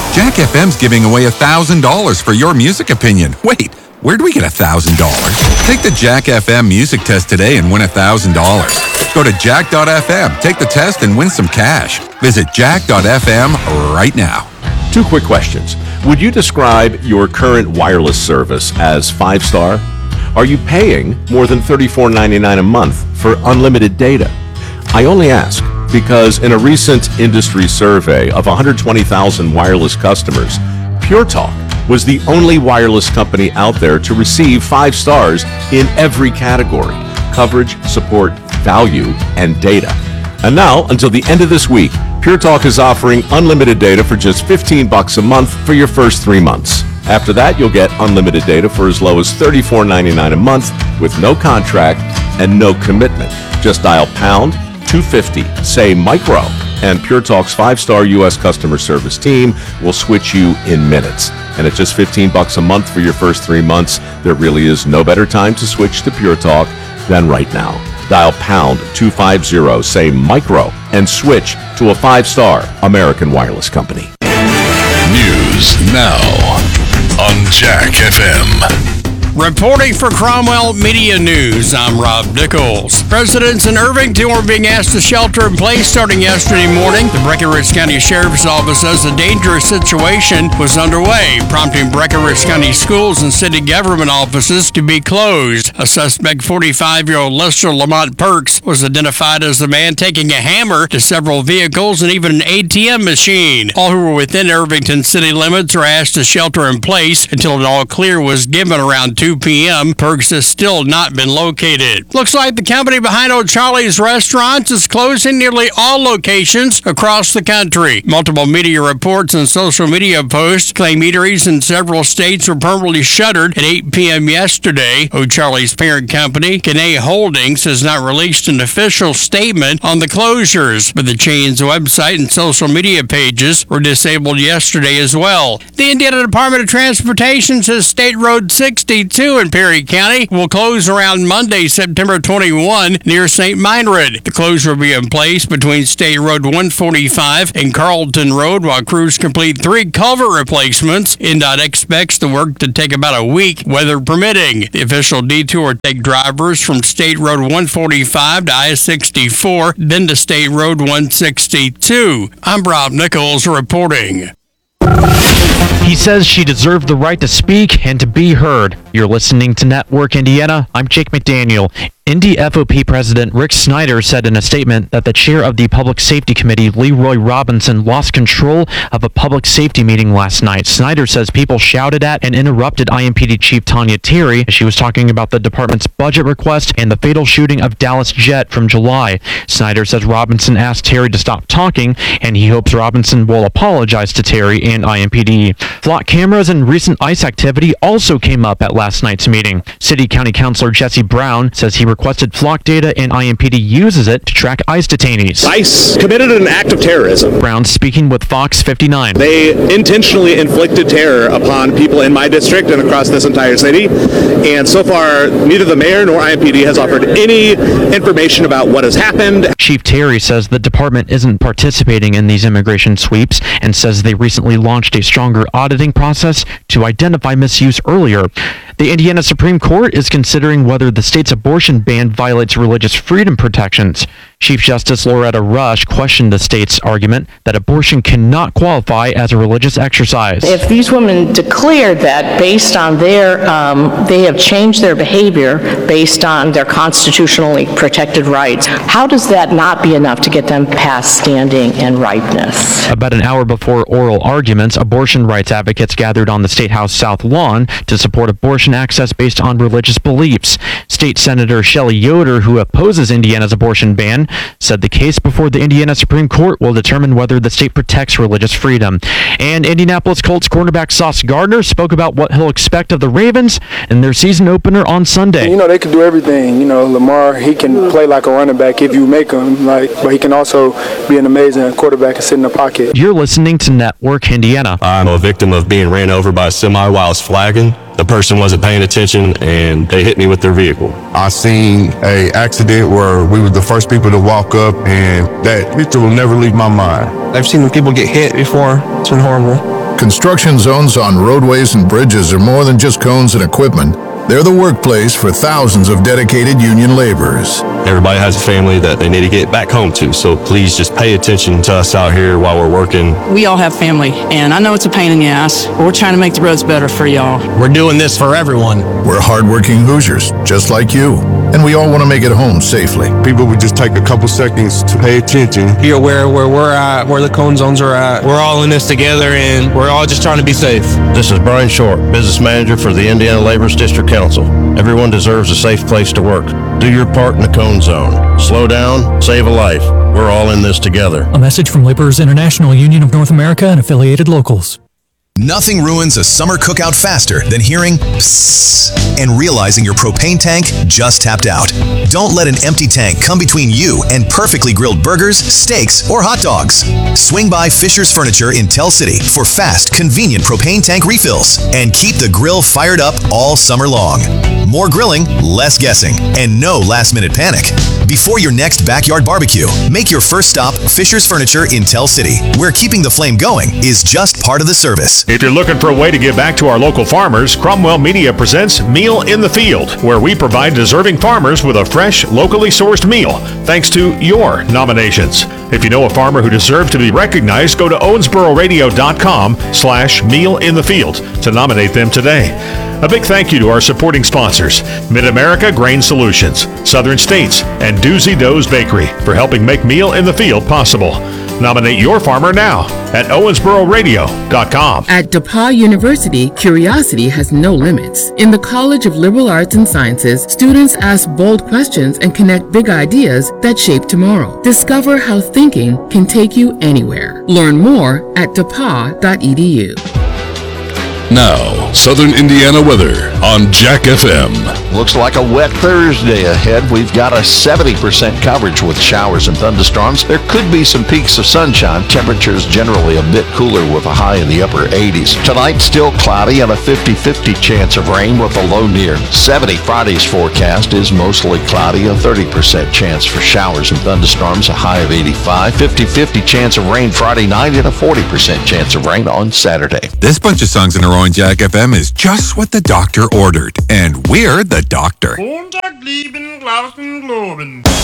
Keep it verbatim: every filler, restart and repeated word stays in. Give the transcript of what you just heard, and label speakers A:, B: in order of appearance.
A: Jack F M's giving away one thousand dollars for your music opinion. Wait, where'd we get one thousand dollars? Take the Jack F M music test today and win one thousand dollars. Go to jack dot f m, take the test, and win some cash. Visit jack dot f m right now.
B: Two quick questions. Would you describe your current wireless service as five-star? Are you paying more than thirty-four ninety-nine a month for unlimited data? I only ask because in a recent industry survey of one hundred twenty thousand wireless customers, Pure Talk was the only wireless company out there to receive five stars in every category: coverage, support, value, and data. And now, until the end of this week, Pure Talk is offering unlimited data for just fifteen bucks a month for your first three months. After that, you'll get unlimited data for as low as thirty-four ninety-nine a month with no contract and no commitment. Just dial pound two fifty, say micro, and Pure Talk's five-star U S customer service team will switch you in minutes. And at just fifteen bucks a month for your first three months, there really is no better time to switch to Pure Talk than right now. Dial pound two fifty, say micro, and switch to a five-star American wireless company.
C: News now on Jack F M.
D: Reporting for Cromwell Media News, I'm Rob Nichols. Residents in Irvington were being asked to shelter in place starting yesterday morning. The Breckinridge County Sheriff's Office says a dangerous situation was underway, prompting Breckinridge County schools and city government offices to be closed. A suspect, forty-five-year-old Lester Lamont Perks, was identified as the man taking a hammer to several vehicles and even an A T M machine. All who were within Irvington city limits are asked to shelter in place until an all clear was given around two p.m. Perks has still not been located. Looks like the company behind O'Charlie's Restaurants is closing nearly all locations across the country. Multiple media reports and social media posts claim eateries in several states were permanently shuttered at eight p.m. yesterday. O'Charlie's parent company, Canay Holdings, has not released an official statement on the closures, but the chain's website and social media pages were disabled yesterday as well. The Indiana Department of Transportation says State Road sixty-two in Perry County will close around Monday, September twenty-first, near Saint Meinrad. The closure will be in place between State Road one forty-five and Carlton Road while crews complete three culvert replacements. N D O T expects the work to take about a week, weather permitting. The official detour will take drivers from State Road one forty-five to I sixty-four, then to State Road one sixty-two. I'm Rob Nichols reporting.
E: He says she deserved the right to speak and to be heard. You're listening to Network Indiana. I'm Jake McDaniel. Indy F O P President Rick Snyder said in a statement that the chair of the Public Safety Committee, Leroy Robinson, lost control of a public safety meeting last night. Snyder says people shouted at and interrupted I M P D Chief Tanya Terry as she was talking about the department's budget request and the fatal shooting of Dallas Jet from July. Snyder says Robinson asked Terry to stop talking, and he hopes Robinson will apologize to Terry and I M P D. Flock cameras and recent ICE activity also came up at last night's meeting. City County Councilor Jesse Brown says he requested flock data and I M P D uses it to track ICE detainees.
F: ICE committed an act of terrorism.
E: Brown speaking with Fox fifty-nine.
F: They intentionally inflicted terror upon people in my district and across this entire city. And so far, neither the mayor nor I M P D has offered any information about what has happened.
E: Chief Terry says the department isn't participating in these immigration sweeps and says they recently launched a stronger auditing process to identify misuse earlier. The Indiana Supreme Court is considering whether the state's abortion ban violates religious freedom protections. Chief Justice Loretta Rush questioned the state's argument that abortion cannot qualify as a religious exercise.
G: If these women declared that based on their, um, they have changed their behavior based on their constitutionally protected rights, how does that not be enough to get them past standing and ripeness?
E: About an hour before oral arguments, abortion rights advocates gathered on the State House South Lawn to support abortion access based on religious beliefs. State Senator Shelley Yoder, who opposes Indiana's abortion ban, said the case before the Indiana Supreme Court will determine whether the state protects religious freedom. And Indianapolis Colts cornerback Sauce Gardner spoke about what he'll expect of the Ravens in their season opener on Sunday.
H: You know, they can do everything. You know, Lamar, he can play like a running back if you make him, like, but he can also be an amazing quarterback and sit in the pocket.
E: You're listening to Network Indiana.
I: I'm a victim of being ran over by a semi while I was flagging. The person wasn't paying attention and they hit me with their vehicle.
J: I seen a accident where we were the first people to walk up, and that picture will never leave my mind.
K: I've seen people get hit before. It's been horrible. Construction zones on roadways and bridges are more than just cones and equipment. They're the workplace for thousands of dedicated union laborers.
I: Everybody has a family that they need to get back home to, so please just pay attention to us out here while we're working.
L: We all have family, and I know it's a pain in the ass, but we're trying to make the roads better for y'all.
D: We're doing this for everyone.
K: We're hardworking Hoosiers, just like you, and we all want to make it home safely.
J: People would just take a couple seconds to pay attention.
M: Be aware where we're at, where the cone zones are at. We're all in this together, and we're all just trying to be safe.
N: This is Brian Short, Business Manager for the Indiana Laborers District Council. Everyone deserves a safe place to work. Do your part in the cone zone. Slow down, save a life. We're all in this together.
O: A message from Laborers International Union of North America and affiliated locals.
P: Nothing ruins a summer cookout faster than hearing psst and realizing your propane tank just tapped out. Don't let an empty tank come between you and perfectly grilled burgers, steaks, or hot dogs. Swing by Fisher's Furniture in Tell City for fast, convenient propane tank refills and keep the grill fired up all summer long. More grilling, less guessing, and no last-minute panic. Before your next backyard barbecue, make your first stop Fisher's Furniture in Tell City, where keeping the flame going is just part of the service.
Q: If you're looking for a way to give back to our local farmers, Cromwell Media presents Meal in the Field, where we provide deserving farmers with a fresh, locally sourced meal, thanks to your nominations. If you know a farmer who deserves to be recognized, go to owensboro radio dot com slash meal in the field to nominate them today. A big thank you to our supporting sponsors, Mid-America Grain Solutions, Southern States, and Doozy Doe's Bakery for helping make Meal in the Field possible. Nominate your farmer now at owensboro radio dot com.
R: At DePauw University, curiosity has no limits. In the College of Liberal Arts and Sciences, students ask bold questions and connect big ideas that shape tomorrow. Discover how thinking can take you anywhere. Learn more at d e p a w dot e d u.
C: Now, Southern Indiana weather on Jack F M.
S: Looks like a wet Thursday ahead. We've got a seventy percent coverage with showers and thunderstorms. There could be some peaks of sunshine. Temperatures generally a bit cooler with a high in the upper eighties. Tonight, still cloudy and a fifty-fifty chance of rain with a low near seventy. Friday's forecast is mostly cloudy, a thirty percent chance for showers and thunderstorms, a high of eighty-five. fifty-fifty chance of rain Friday night and a forty percent chance of rain on Saturday.
A: This bunch of songs in a row on Jack F M is just what the doctor ordered, and we're the doctor.